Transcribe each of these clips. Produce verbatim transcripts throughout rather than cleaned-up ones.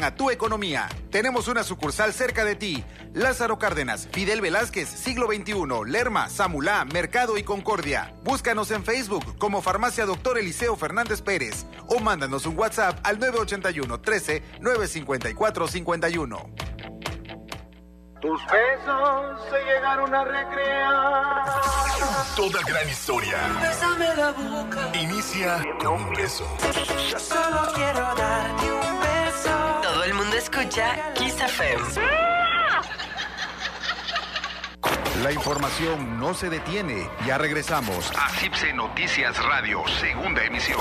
A tu economía. Tenemos una sucursal cerca de ti. Lázaro Cárdenas, Fidel Velázquez, Siglo veintiuno, Lerma, Samulá, Mercado y Concordia. Búscanos en Facebook como Farmacia Doctor Eliseo Fernández Pérez o mándanos un WhatsApp al nueve ochenta y uno, trece, nueve cincuenta y cuatro, cincuenta y uno. Tus besos se llegaron a recrear. Toda gran historia. Bésame la boca. Inicia con un beso. Yo solo quiero darte un beso. Todo el mundo escucha Kiss F M. La información no se detiene. Ya regresamos a CIPSE Noticias Radio, segunda emisión.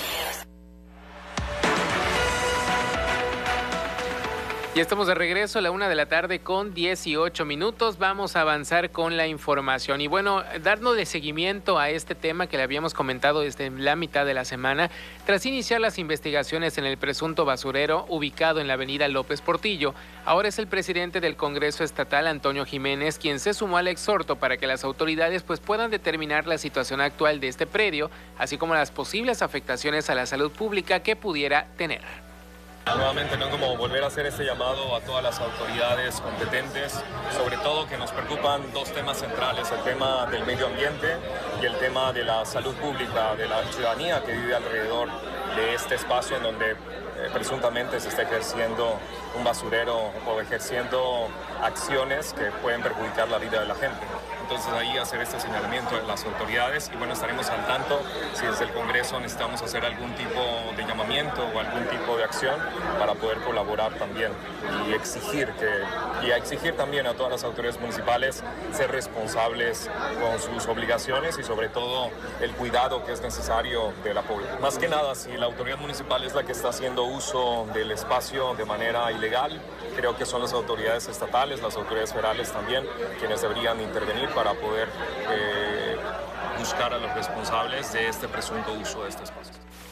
Ya estamos de regreso a la una de la tarde con dieciocho minutos. Vamos a avanzar con la información. Y bueno, dándole seguimiento a este tema que le habíamos comentado desde la mitad de la semana, tras iniciar las investigaciones en el presunto basurero ubicado en la avenida López Portillo, ahora es el presidente del Congreso Estatal, Antonio Jiménez, quien se sumó al exhorto para que las autoridades pues, puedan determinar la situación actual de este predio, así como las posibles afectaciones a la salud pública que pudiera tener. Nuevamente, ¿no? Como volver a hacer este llamado a todas las autoridades competentes, sobre todo que nos preocupan dos temas centrales, el tema del medio ambiente y el tema de la salud pública de la ciudadanía que vive alrededor de este espacio en donde eh, presuntamente se está ejerciendo un basurero o ejerciendo acciones que pueden perjudicar la vida de la gente. Entonces ahí hacer este señalamiento de las autoridades y bueno, estaremos al tanto si desde el Congreso necesitamos hacer algún tipo de llamamiento o algún tipo de acción para poder colaborar también y exigir que y a exigir también a todas las autoridades municipales ser responsables con sus obligaciones y sobre todo el cuidado que es necesario del apoyo. Más que nada, si la autoridad municipal es la que está haciendo uso del espacio de manera ilegal, creo que son las autoridades estatales, las autoridades federales también, quienes deberían intervenir para poder eh, buscar a los responsables de este presunto uso de este espacio.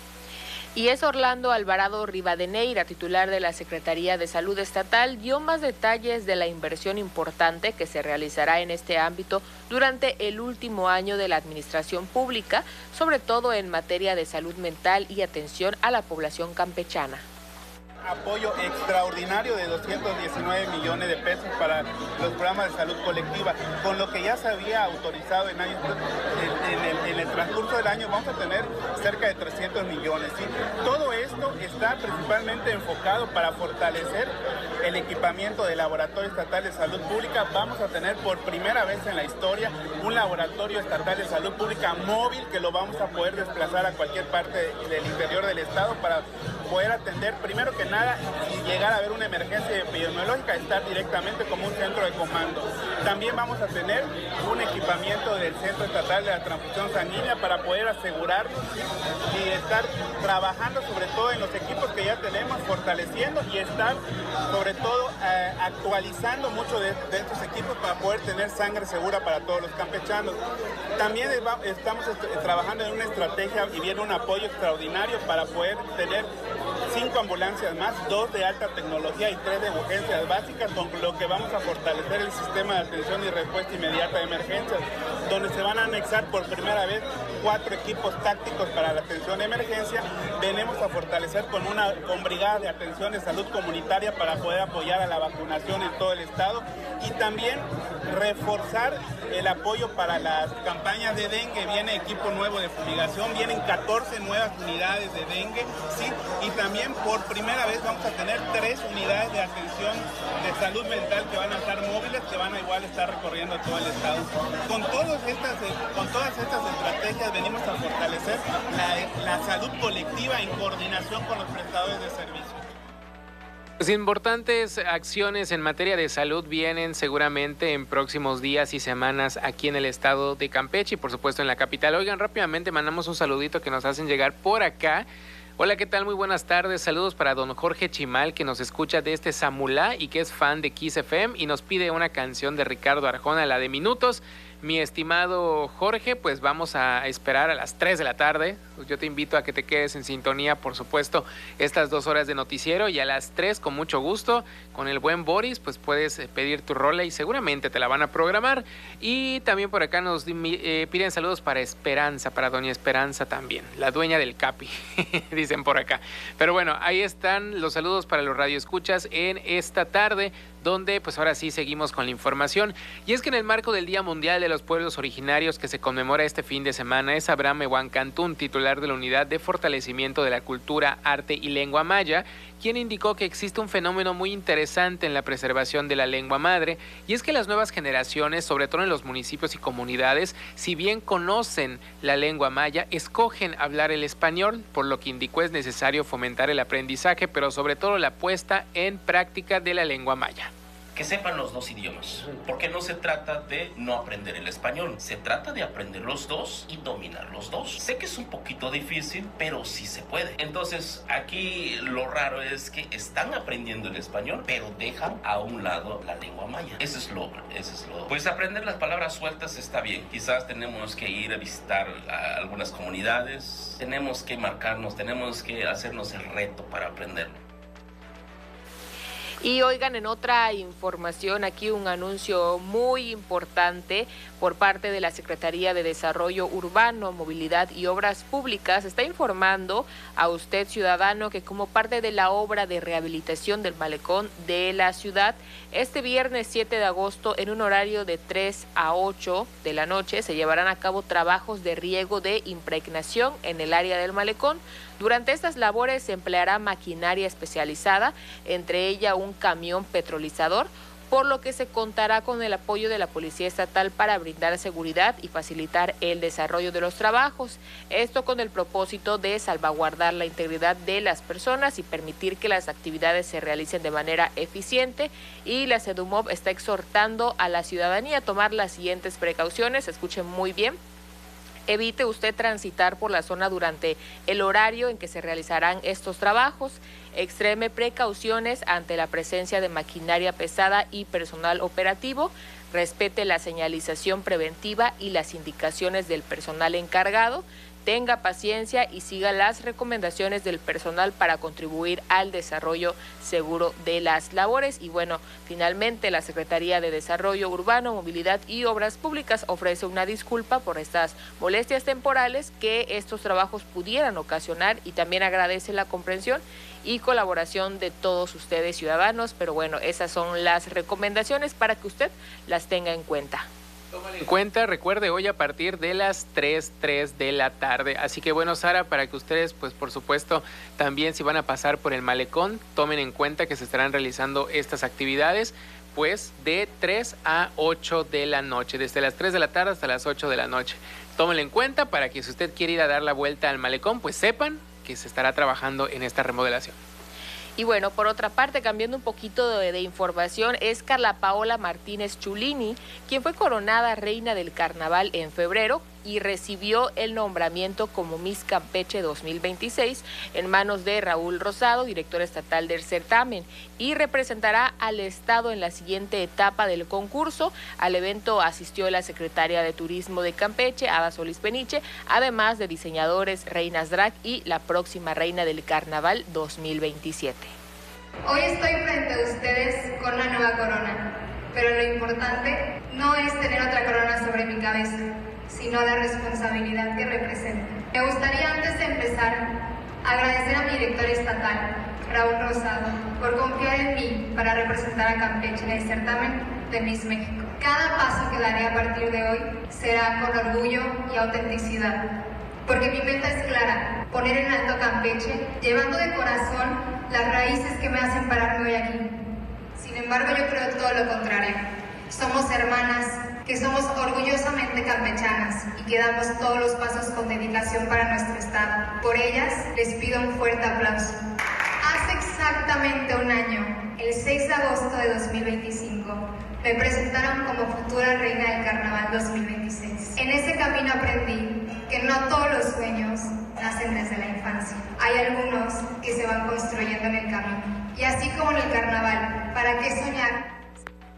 Y es Orlando Alvarado Rivadeneira, titular de la Secretaría de Salud Estatal, dio más detalles de la inversión importante que se realizará en este ámbito durante el último año de la administración pública, sobre todo en materia de salud mental y atención a la población campechana. Apoyo extraordinario de doscientos diecinueve millones de pesos para los programas de salud colectiva, con lo que ya se había autorizado en, años, en, en, el, en el transcurso del año vamos a tener cerca de trescientos millones. ¿Sí? Todo esto está principalmente enfocado para fortalecer el equipamiento del Laboratorio Estatal de Salud Pública. Vamos a tener por primera vez en la historia un Laboratorio Estatal de Salud Pública móvil que lo vamos a poder desplazar a cualquier parte del interior del estado para poder atender, primero que nada, si llegara a haber una emergencia epidemiológica, estar directamente como un centro de comando. También vamos a tener un equipamiento del Centro Estatal de la Transfusión Sanguínea para poder asegurarnos y estar trabajando sobre todo en los equipos que ya tenemos, fortaleciendo y estar sobre todo eh, actualizando mucho de, de estos equipos para poder tener sangre segura para todos los campechanos. También estamos trabajando en una estrategia y viene un apoyo extraordinario para poder tener cinco ambulancias más, dos de alta tecnología y tres de urgencias básicas, con lo que vamos a fortalecer el sistema de atención y respuesta inmediata de emergencias, donde se van a anexar por primera vez cuatro equipos tácticos para la atención de emergencia. Venimos a fortalecer con una con brigada de atención de salud comunitaria para poder apoyar a la vacunación en todo el estado y también reforzar el apoyo para las campañas de dengue. Viene equipo nuevo de fumigación, vienen catorce nuevas unidades de dengue, ¿sí? Y también por primera vez vamos a tener tres unidades de atención de salud mental que van a estar móviles, que van a igual estar recorriendo todo el estado. Con, todas estas, con todas estas estrategias venimos a fortalecer la, la salud colectiva en coordinación con los prestadores de servicios. Pues importantes acciones en materia de salud vienen seguramente en próximos días y semanas aquí en el estado de Campeche y por supuesto en la capital. Oigan, rápidamente mandamos un saludito que nos hacen llegar por acá. Hola, ¿qué tal? Muy buenas tardes. Saludos para don Jorge Chimal, que nos escucha desde Samulá y que es fan de Kiss F M y nos pide una canción de Ricardo Arjona, la de Minutos. Mi estimado Jorge, pues vamos a esperar a las tres de la tarde. Yo te invito a que te quedes en sintonía, por supuesto, estas dos horas de noticiero, y a las tres, con mucho gusto, con el buen Boris, pues puedes pedir tu rola y seguramente te la van a programar. Y también por acá nos eh, piden saludos para Esperanza, para doña Esperanza también, la dueña del Capi, dicen por acá. Pero bueno, ahí están los saludos para los radioescuchas en esta tarde, donde pues ahora sí seguimos con la información. Y es que en el marco del Día Mundial de los Pueblos Originarios, que se conmemora este fin de semana, es Abraham Ewan Cantún, titular de la Unidad de Fortalecimiento de la Cultura, Arte y Lengua Maya, quien indicó que existe un fenómeno muy interesante en la preservación de la lengua madre, y es que las nuevas generaciones, sobre todo en los municipios y comunidades, si bien conocen la lengua maya, escogen hablar el español, por lo que indicó es necesario fomentar el aprendizaje, pero sobre todo la puesta en práctica de la lengua maya. Que sepan los dos idiomas, porque no se trata de no aprender el español, se trata de aprender los dos y dominar los dos. Sé que es un poquito difícil, pero sí se puede. Entonces, aquí lo raro es que están aprendiendo el español, pero dejan a un lado la lengua maya. Eso es lo, eso es lo. Pues aprender las palabras sueltas está bien. Quizás tenemos que ir a visitar a algunas comunidades, tenemos que marcarnos, tenemos que hacernos el reto para aprenderlo. Y oigan, en otra información, aquí un anuncio muy importante por parte de la Secretaría de Desarrollo Urbano, Movilidad y Obras Públicas. Está informando a usted, ciudadano, que como parte de la obra de rehabilitación del malecón de la ciudad, este viernes siete de agosto, en un horario de tres a ocho de la noche, se llevarán a cabo trabajos de riego de impregnación en el área del malecón. Durante estas labores se empleará maquinaria especializada, entre ella un camión petrolizador, por lo que se contará con el apoyo de la Policía Estatal para brindar seguridad y facilitar el desarrollo de los trabajos. Esto con el propósito de salvaguardar la integridad de las personas y permitir que las actividades se realicen de manera eficiente. Y la SEDUMOB está exhortando a la ciudadanía a tomar las siguientes precauciones. Escuchen muy bien. Evite usted transitar por la zona durante el horario en que se realizarán estos trabajos. Extreme precauciones ante la presencia de maquinaria pesada y personal operativo. Respete la señalización preventiva y las indicaciones del personal encargado. Tenga paciencia y siga las recomendaciones del personal para contribuir al desarrollo seguro de las labores. Y bueno, finalmente la Secretaría de Desarrollo Urbano, Movilidad y Obras Públicas ofrece una disculpa por estas molestias temporales que estos trabajos pudieran ocasionar, y también agradece la comprensión y colaboración de todos ustedes, ciudadanos. Pero bueno, esas son las recomendaciones para que usted las tenga en cuenta. Tómalo en cuenta, recuerde, hoy a partir de las tres de la tarde. Así que bueno, Sara, para que ustedes, pues por supuesto, también si van a pasar por el malecón, tomen en cuenta que se estarán realizando estas actividades, pues de tres a ocho de la noche, desde las tres de la tarde hasta las ocho de la noche. Tómenlo en cuenta para que si usted quiere ir a dar la vuelta al malecón, pues sepan que se estará trabajando en esta remodelación. Y bueno, por otra parte, cambiando un poquito de, de información, es Carla Paola Martínez Chulini, quien fue coronada reina del carnaval en febrero y recibió el nombramiento como Miss Campeche dos mil veintiséis en manos de Raúl Rosado, director estatal del certamen, y representará al estado en la siguiente etapa del concurso. Al evento asistió la secretaria de Turismo de Campeche, Ada Solís Peniche, además de diseñadores, reinas drag y la próxima reina del carnaval dos mil veintisiete. Hoy estoy frente a ustedes con una nueva corona, pero lo importante no es tener otra corona sobre mi cabeza, sino la responsabilidad que representa. Me gustaría, antes de empezar, agradecer a mi director estatal, Raúl Rosado, por confiar en mí para representar a Campeche en el certamen de Miss México. Cada paso que daré a partir de hoy será con orgullo y autenticidad, porque mi meta es clara: poner en alto a Campeche, llevando de corazón las raíces que me hacen pararme hoy aquí. Sin embargo, yo creo todo lo contrario. Somos hermanas que somos orgullosamente campechanas y que damos todos los pasos con dedicación para nuestro estado. Por ellas, les pido un fuerte aplauso. Hace exactamente un año, el seis de agosto de dos mil veinticinco, me presentaron como futura reina del Carnaval dos mil veintiséis. En ese camino aprendí que no todos los sueños nacen desde la infancia. Hay algunos que se van construyendo en el camino. Y así como en el Carnaval, ¿para qué soñar?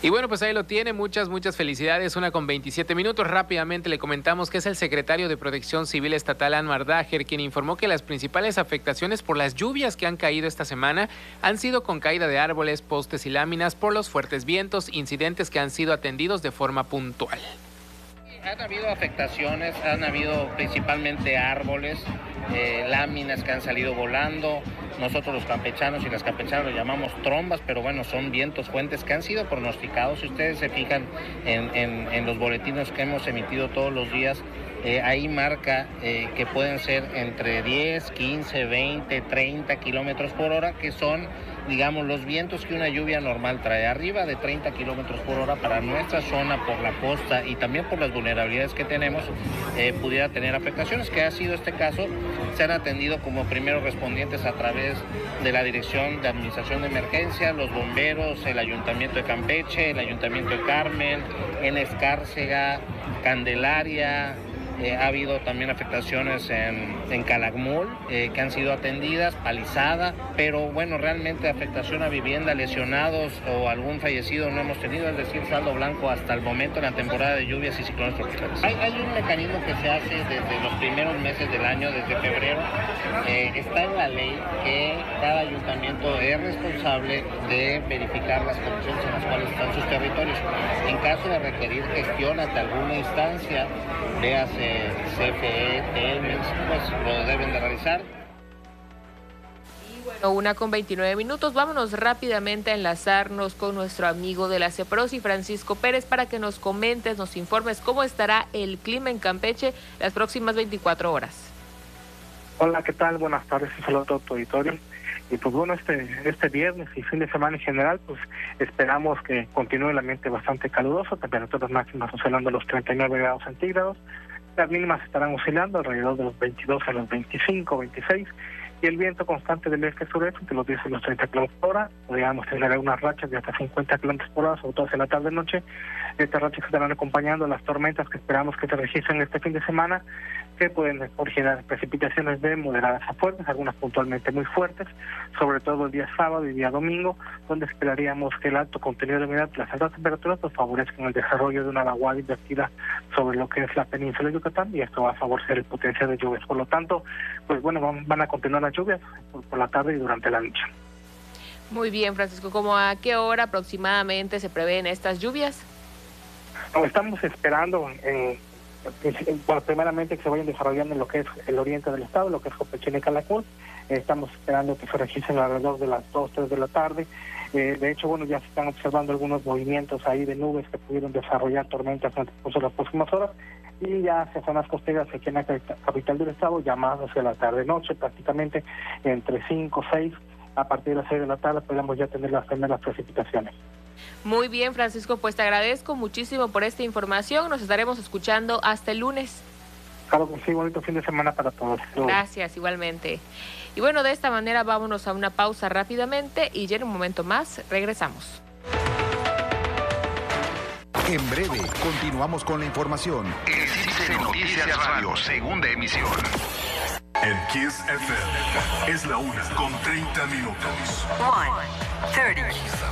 Y bueno, pues ahí lo tiene, muchas, muchas felicidades, una con veintisiete minutos. Rápidamente le comentamos que es el secretario de Protección Civil Estatal, Anwar Daher, quien informó que las principales afectaciones por las lluvias que han caído esta semana han sido con caída de árboles, postes y láminas por los fuertes vientos, incidentes que han sido atendidos de forma puntual. Han habido afectaciones, han habido principalmente árboles, eh, láminas que han salido volando. Nosotros los campechanos y las campechanas lo llamamos trombas, pero bueno, son vientos fuertes que han sido pronosticados. Si ustedes se fijan en, en, en los boletines que hemos emitido todos los días, eh, ahí marca eh, que pueden ser entre diez, quince, veinte, treinta kilómetros por hora, que son, digamos, los vientos que una lluvia normal trae. Arriba de treinta kilómetros por hora para nuestra zona, por la costa y también por las vulnerabilidades que tenemos, eh, pudiera tener afectaciones, que ha sido este caso. Se han atendido como primeros respondientes a través de la Dirección de Administración de Emergencia, los bomberos, el Ayuntamiento de Campeche, el Ayuntamiento de Carmen, en Escárcega, Candelaria. Eh, ha habido también afectaciones en, en Calakmul, eh, que han sido atendidas, Palizada, pero bueno, realmente afectación a vivienda, lesionados o algún fallecido no hemos tenido, es decir, saldo blanco hasta el momento en la temporada de lluvias y ciclones tropicales. Hay, hay un mecanismo que se hace desde los primeros meses del año, desde febrero. Eh, está en la ley que cada ayuntamiento es responsable de verificar las condiciones en las cuales están sus territorios. En caso de requerir gestión ante alguna instancia, véase C F E, Telmex, pues lo deben de realizar. Y bueno, una con veintinueve minutos, vámonos rápidamente a enlazarnos con nuestro amigo de la CEPROSI, Francisco Pérez, para que nos comentes, nos informes cómo estará el clima en Campeche las próximas veinticuatro horas. Hola, ¿qué tal? Buenas tardes, un saludo a todo tu auditorio. Y pues bueno, este este viernes y fin de semana en general, pues esperamos que continúe el ambiente bastante caluroso, temperaturas máximas oscilando los treinta y nueve grados centígrados, las mínimas estarán oscilando alrededor de los veintidós a los veinticinco, veintiséis, y el viento constante del este sureste de los diez a los treinta kilómetros por hora. Podríamos tener algunas rachas de hasta cincuenta kilómetros por hora, sobre todo hacia la tarde-noche. Estas rachas estarán acompañando las tormentas que esperamos que se registren este fin de semana, que pueden originar precipitaciones de moderadas a fuertes, algunas puntualmente muy fuertes, sobre todo el día sábado y día domingo, donde esperaríamos que el alto contenido de humedad y las altas temperaturas pues favorezcan el desarrollo de una vaguada invertida sobre lo que es la península de Yucatán, y esto va a favorecer el potencial de lluvias. Por lo tanto, pues bueno, van, van a continuar las lluvias por, por la tarde y durante la noche. Muy bien, Francisco, ¿cómo a qué hora aproximadamente se prevén estas lluvias? No, estamos esperando en Bueno, primeramente que se vayan desarrollando en lo que es el oriente del estado, lo que es Copechín y Calakmul. Eh, estamos esperando que se registren alrededor de las dos, tres de la tarde. Eh, de hecho, bueno, ya se están observando algunos movimientos ahí de nubes que pudieron desarrollar tormentas en las próximas horas. Y ya hacia zonas costeras aquí en la capital del estado, ya más hacia la tarde-noche, prácticamente entre cinco, seis, a partir de las seis de la tarde podemos ya tener las primeras precipitaciones. Muy bien, Francisco, pues te agradezco muchísimo por esta información. Nos estaremos escuchando hasta el lunes. Claro que sí, bonito fin de semana para todos. Gracias, igualmente. Y bueno, de esta manera vámonos a una pausa rápidamente y ya en un momento más regresamos. En breve, continuamos con la información. El Citizen Noticias Radio, segunda emisión. En Kiss F M es la una con treinta minutos. one thirty.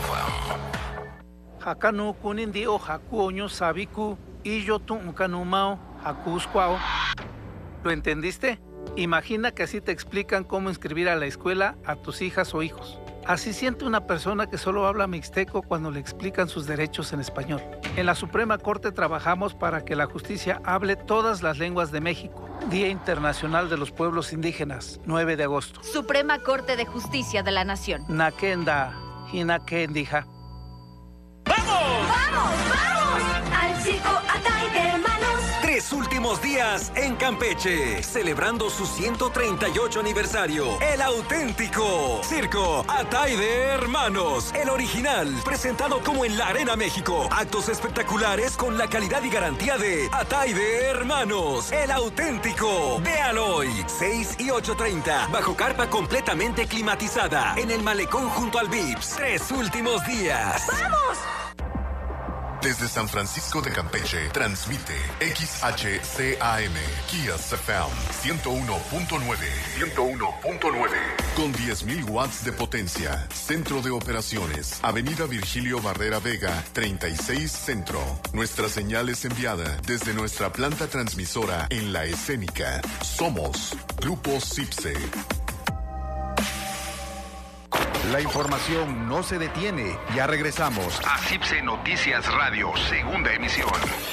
Hakanu kunindi o hakuoño sabiku y yo tu kanumao hakusquao. ¿Lo entendiste? Imagina que así te explican cómo inscribir a la escuela a tus hijas o hijos. Así siente una persona que solo habla mixteco cuando le explican sus derechos en español. En la Suprema Corte trabajamos para que la justicia hable todas las lenguas de México. Día Internacional de los Pueblos Indígenas, nueve de agosto. Suprema Corte de Justicia de la Nación. Nakenda, Hinakendija. ¡Vamos! ¡Vamos, vamos! ¡Al circo Atay de Hermanos! Tres últimos días en Campeche, celebrando su ciento treinta y ocho aniversario. El auténtico Circo Atay de Hermanos, el original, presentado como en la Arena México. Actos espectaculares con la calidad y garantía de Atay de Hermanos, el auténtico. Véalo hoy, seis y ocho treinta, bajo carpa completamente climatizada, en el malecón junto al Vips. Tres últimos días. ¡Vamos! Desde San Francisco de Campeche, transmite X H C A M, Kiss F M, ciento uno punto nueve. ciento uno punto nueve. Con diez mil watts de potencia. Centro de operaciones. Avenida Virgilio Barrera Vega, treinta y seis Centro. Nuestra señal es enviada desde nuestra planta transmisora en La Escénica. Somos Grupo CIPSE. La información no se detiene. Ya regresamos a CIPSE Noticias Radio, segunda emisión.